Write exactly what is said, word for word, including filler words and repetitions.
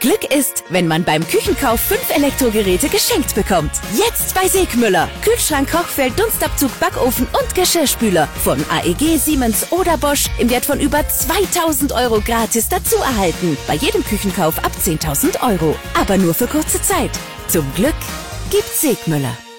Glück ist, wenn man beim Küchenkauf fünf Elektrogeräte geschenkt bekommt. Jetzt bei Segmüller. Kühlschrank, Kochfeld, Dunstabzug, Backofen und Geschirrspüler von A E G, Siemens oder Bosch im Wert von über zweitausend Euro gratis dazu erhalten. Bei jedem Küchenkauf ab zehntausend Euro. Aber nur für kurze Zeit. Zum Glück gibt's Segmüller.